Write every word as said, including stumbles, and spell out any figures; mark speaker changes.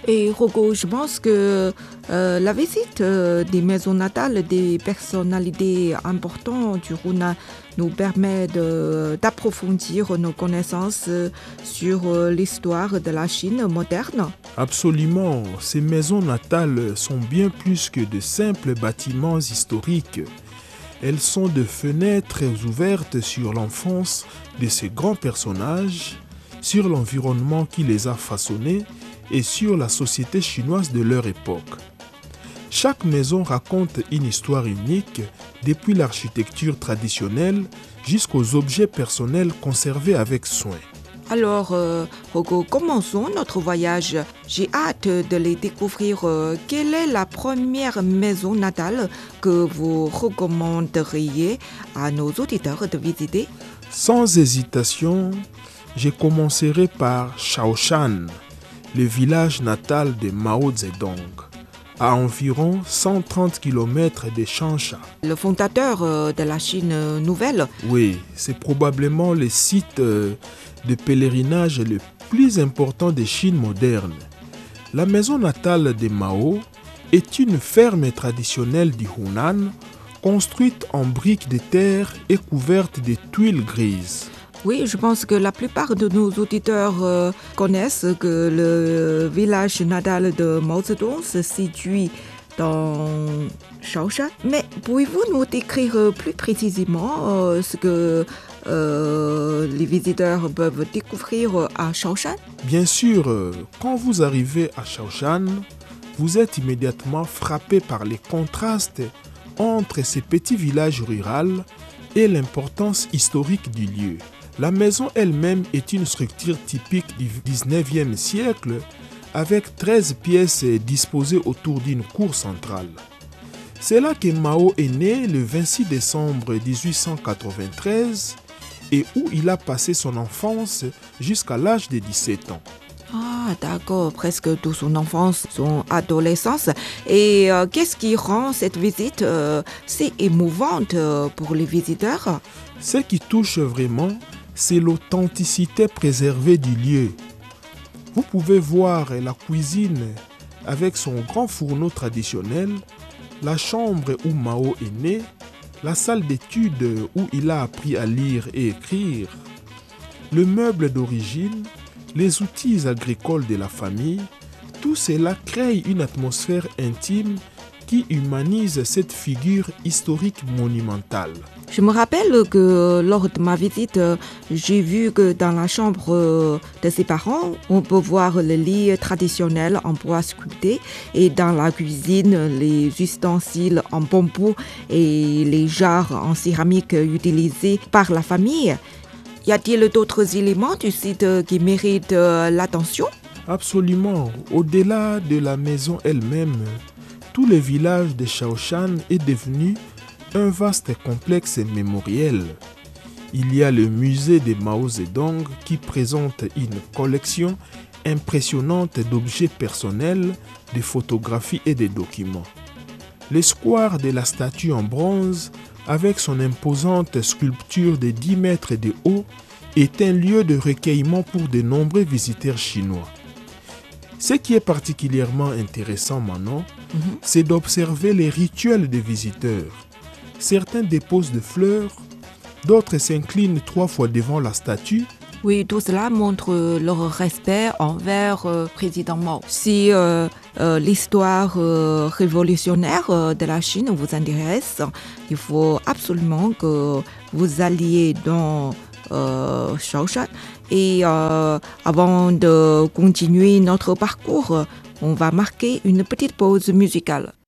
Speaker 1: Et Rogo, je pense que euh, la visite euh, des maisons natales des personnalités importantes du Hunan nous permet de, d'approfondir nos connaissances sur euh, l'histoire de la Chine moderne.
Speaker 2: Absolument, ces maisons natales sont bien plus que de simples bâtiments historiques. Elles sont de fenêtres ouvertes sur l'enfance de ces grands personnages, sur l'environnement qui les a façonnés et sur la société chinoise de leur époque. Chaque maison raconte une histoire unique, depuis l'architecture traditionnelle jusqu'aux objets personnels conservés avec soin.
Speaker 1: Alors, euh, Rogo, commençons notre voyage. J'ai hâte de les découvrir. Quelle est la première maison natale que vous recommanderiez à nos auditeurs de visiter?
Speaker 2: Sans hésitation, je commencerai par Shaoshan, le village natal de Mao Zedong, à environ cent trente kilomètres de Changsha.
Speaker 1: Le fondateur euh, de la Chine nouvelle.
Speaker 2: Oui, c'est probablement le site euh, de pèlerinage le plus important de Chine moderne. La maison natale de Mao est une ferme traditionnelle du Hunan, construite en briques de terre et couverte de tuiles grises.
Speaker 1: Oui, je pense que la plupart de nos auditeurs euh, connaissent que le village natal de Mao Zedong se situe dans Shaoshan. Mais pouvez-vous nous décrire plus précisément euh, ce que euh, les visiteurs peuvent découvrir à Shaoshan?
Speaker 2: Bien sûr, quand vous arrivez à Shaoshan, vous êtes immédiatement frappé par les contrastes entre ces petits villages ruraux et l'importance historique du lieu. La maison elle-même est une structure typique du dix-neuvième siècle avec treize pièces disposées autour d'une cour centrale. C'est là que Mao est né le vingt-six décembre dix-huit cent quatre-vingt-treize et où il a passé son enfance jusqu'à l'âge de dix-sept ans.
Speaker 1: Ah, d'accord, presque toute son enfance, son adolescence. Et euh, qu'est-ce qui rend cette visite euh, si émouvante euh, pour les visiteurs?
Speaker 2: Ce qui touche vraiment, c'est l'authenticité préservée du lieu. Vous pouvez voir la cuisine avec son grand fourneau traditionnel, la chambre où Mao est né, la salle d'études où il a appris à lire et écrire, le meuble d'origine, les outils agricoles de la famille. Tout cela crée une atmosphère intime qui humanise cette figure historique monumentale.
Speaker 1: Je me rappelle que lors de ma visite, j'ai vu que dans la chambre de ses parents, on peut voir le lit traditionnel en bois sculpté et dans la cuisine, les ustensiles en bambou et les jarres en céramique utilisés par la famille. Y a-t-il d'autres éléments du site qui méritent l'attention?
Speaker 2: Absolument. Au-delà de la maison elle-même, tout le village de Shaoshan est devenu un vaste complexe mémoriel. Il y a le musée de Mao Zedong qui présente une collection impressionnante d'objets personnels, de photographies et de documents. Le square de la statue en bronze, avec son imposante sculpture de dix mètres de haut, est un lieu de recueillement pour de nombreux visiteurs chinois. Ce qui est particulièrement intéressant maintenant, mm-hmm. c'est d'observer les rituels des visiteurs. Certains déposent des fleurs, d'autres s'inclinent trois fois devant la statue.
Speaker 1: Oui, tout cela montre leur respect envers le président Mao. Si euh, euh, l'histoire euh, révolutionnaire de la Chine vous intéresse, il faut absolument que vous alliez dans euh, Shaoshan. Et euh, avant de continuer notre parcours, on va marquer une petite pause musicale.